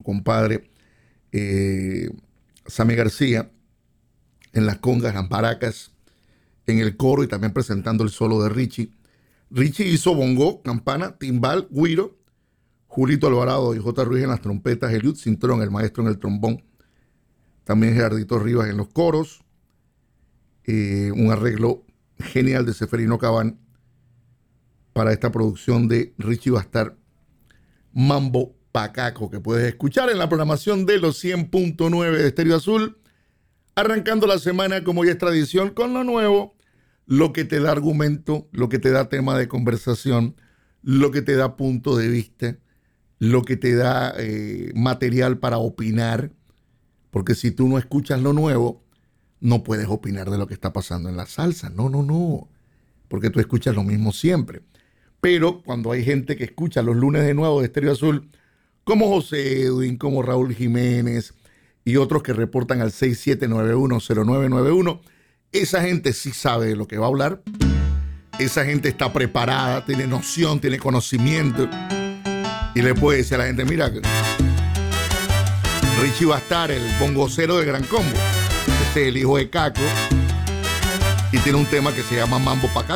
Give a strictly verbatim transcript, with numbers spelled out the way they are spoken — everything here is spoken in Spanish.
compadre eh, Sammy García en las congas, las maracas, en el coro y también presentando el solo de Richie. Richie hizo bongo, campana, timbal, güiro, Julito Alvarado y J. Ruiz en las trompetas, Eliud Cintrón, el maestro en el trombón, también Gerardito Rivas en los coros, eh, un arreglo genial de Seferino Cabán para esta producción de Richie Bastar, Mambo Pacaco, que puedes escuchar en la programación de los cien punto nueve de Estéreo Azul, arrancando la semana como ya es tradición con lo nuevo, lo que te da argumento, lo que te da tema de conversación, lo que te da punto de vista, lo que te da eh, material para opinar, porque si tú no escuchas lo nuevo, no puedes opinar de lo que está pasando en la salsa, no, no, no, porque tú escuchas lo mismo siempre. Pero cuando hay gente que escucha los lunes de nuevo de Estéreo Azul, como José Edwin, como Raúl Jiménez y otros que reportan al seis siete nueve uno cero nueve nueve uno, esa gente sí sabe de lo que va a hablar, esa gente está preparada, tiene noción, tiene conocimiento y le puede decir a la gente, mira, Richie Bastar, el bongocero de Gran Combo, este es el hijo de Caco y tiene un tema que se llama Mambo Pacaco.